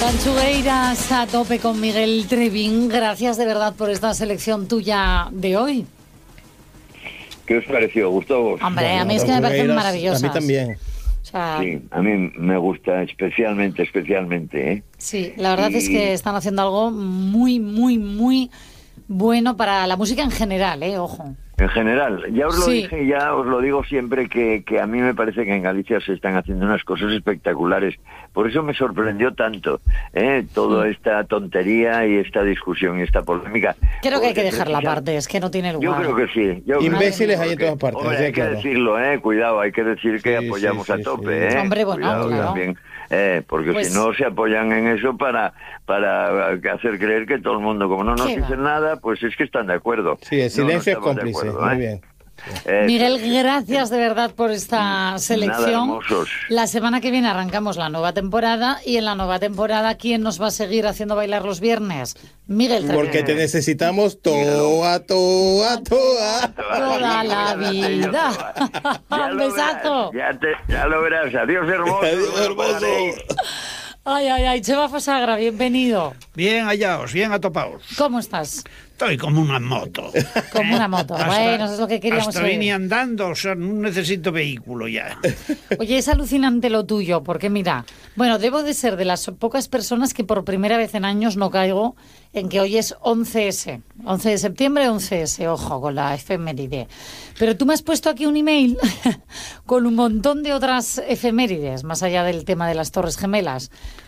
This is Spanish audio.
Tanchugueiras a tope con Miguel Trevín. Gracias de verdad por esta selección tuya de hoy. ¿Qué os pareció? ¿Gustó vos? Hombre, a mí es que me parecen maravillosas. A mí también. O sea, Sí, a mí me gusta especialmente, ¿eh? Sí, la verdad es que están haciendo algo muy, muy, muy bueno para la música en general, ojo. En general, ya os lo Sí. dije, ya os lo digo siempre que a mí me parece que en Galicia se están haciendo unas cosas espectaculares. Por eso me sorprendió tanto, toda esta tontería y esta discusión y esta polémica. Creo que hay que dejarla aparte, es que no tiene lugar. Yo creo que sí. Imbéciles hay en todas partes. Hombre, hay que decirlo, cuidado, hay que decir que apoyamos a tope, sí. Hombre, bueno, Cuidado claro. también, porque Pues- si no se apoyan en eso para hacer creer que todo el mundo, como no nos ¿Qué va? dicen nada, pues es que están de acuerdo. Sí, el silencio es estamos de cómplice. acuerdo, Muy bien. Miguel, gracias de verdad por esta selección. hermosos. La semana que viene arrancamos la nueva temporada y en la nueva temporada, ¿quién nos va a seguir haciendo bailar los viernes? Miguel Trevín. Porque te necesitamos toda. Toda la vida. Un besazo. Ya lo verás. Adiós, hermoso. Adiós, hermoso. Ay, Chema Fosagra, bienvenido. Bien hallaos, bien atopaos. ¿Cómo estás? Estoy como una moto. Como una moto. Bueno, eso es lo que queríamos hasta saber. vine andando, o sea, no necesito vehículo ya. Oye, es alucinante lo tuyo, porque mira, bueno, debo de ser de las pocas personas que por primera vez en años no caigo en que hoy es 11S. 11 de septiembre, 11S, ojo, con la efeméride. Pero tú me has puesto aquí un email con un montón de otras efemérides, más allá del tema de las Torres Gemelas.